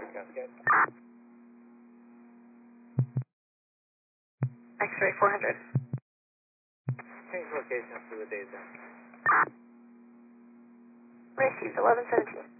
Cascade. X-ray 400. Change location to the days in. Received 1117.